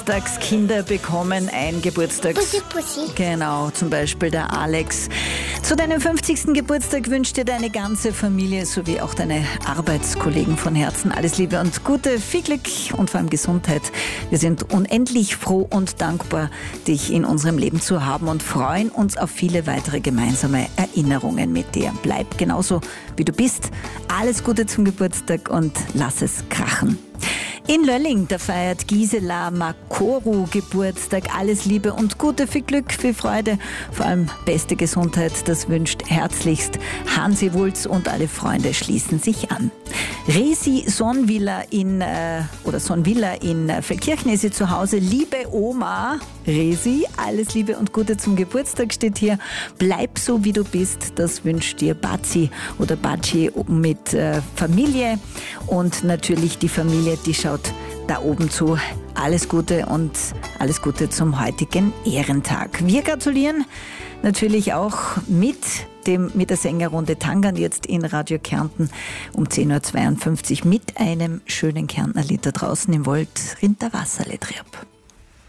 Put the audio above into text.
Kinder bekommen ein Bussi. Genau, zum Beispiel der Alex. Zu deinem 50. Geburtstag wünscht dir deine ganze Familie sowie auch deine Arbeitskollegen von Herzen alles Liebe und Gute, viel Glück und vor allem Gesundheit. Wir sind unendlich froh und dankbar, dich in unserem Leben zu haben und freuen uns auf viele weitere gemeinsame Erinnerungen mit dir. Bleib genauso, wie du bist. Alles Gute zum Geburtstag und lass es krachen. In Lölling, da feiert Gisela Makoru Geburtstag. Alles Liebe und Gute, viel Glück, viel Freude, vor allem beste Gesundheit. Das wünscht herzlichst Hansi Wulz und alle Freunde schließen sich an. Resi Sonnvilla in Feldkirchen ist sie zu Hause. Liebe Oma Resi, alles Liebe und Gute zum Geburtstag steht hier. Bleib so, wie du bist, das wünscht dir Bazi oder Baci mit Familie und natürlich die Familie, die schaut da oben zu. Alles Gute und alles Gute zum heutigen Ehrentag. Wir gratulieren natürlich auch mit der Sängerrunde Tangan jetzt in Radio Kärnten um 10.52 Uhr mit einem schönen Kärntner Lied da draußen im Wald Rinter Wasserle Trieb.